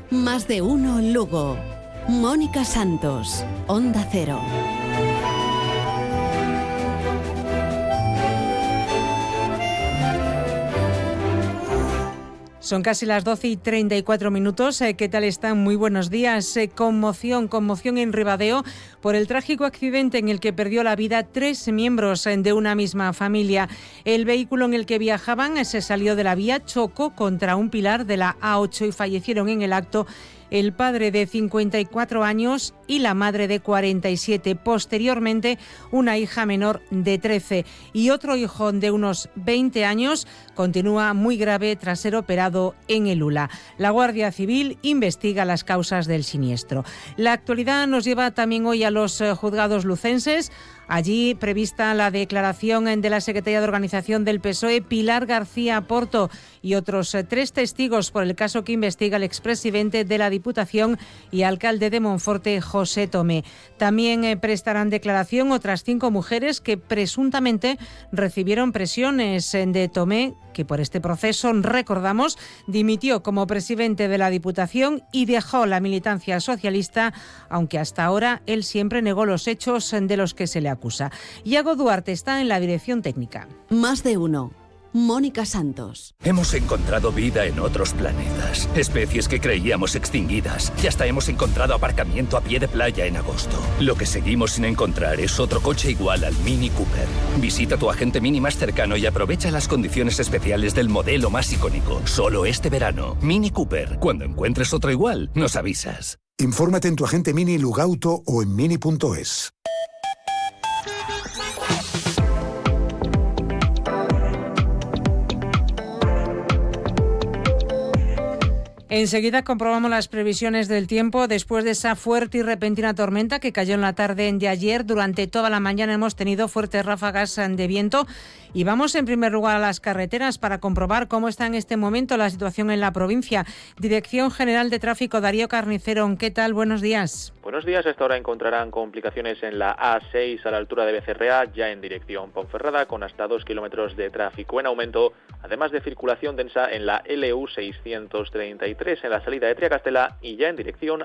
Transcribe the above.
Más de uno Lugo. Mónica Santos, Onda Cero. Son casi las 12:34. ¿Qué tal están? Muy buenos días. Conmoción en Ribadeo por el trágico accidente en el que perdió la vida 3 miembros de una misma familia. El vehículo en el que viajaban se salió de la vía, chocó contra un pilar de la A8 y fallecieron en el acto el padre de 54 años y la madre de 47. Posteriormente, una hija menor de 13 y otro hijo de unos 20 años continúa muy grave tras ser operado en el ULA. La Guardia Civil investiga las causas del siniestro. La actualidad nos lleva también hoy a los juzgados lucenses. Allí prevista la declaración de la secretaria de Organización del PSOE, Pilar García Porto, y otros 3 testigos por el caso que investiga el expresidente de la Diputación y alcalde de Monforte, José Tomé. También prestarán declaración otras 5 mujeres que presuntamente recibieron presiones de Tomé, que por este proceso, recordamos, dimitió como presidente de la Diputación y dejó la militancia socialista, aunque hasta ahora él siempre negó los hechos de los que se le acusa. Iago Duarte está en la dirección técnica. Más de uno. Mónica Santos. Hemos encontrado vida en otros planetas, especies que creíamos extinguidas, y hasta hemos encontrado aparcamiento a pie de playa en agosto. Lo que seguimos sin encontrar es otro coche igual al Mini Cooper. Visita tu agente Mini más cercano y aprovecha las condiciones especiales del modelo más icónico. Solo este verano. Mini Cooper. Cuando encuentres otro igual, nos avisas. Infórmate en tu agente Mini Lugauto o en mini.es. Enseguida comprobamos las previsiones del tiempo. Después de esa fuerte y repentina tormenta que cayó en la tarde de ayer, durante toda la mañana hemos tenido fuertes ráfagas de viento. Y vamos en primer lugar a las carreteras para comprobar cómo está en este momento la situación en la provincia. Dirección General de Tráfico, Darío Carnicero, ¿qué tal? Buenos días. Buenos días. A esta hora encontrarán complicaciones en la A6 a la altura de Becerrea, ya en dirección Ponferrada, con hasta 2 kilómetros de tráfico en aumento, además de circulación densa en la LU 633 en la salida de Triacastela y ya en dirección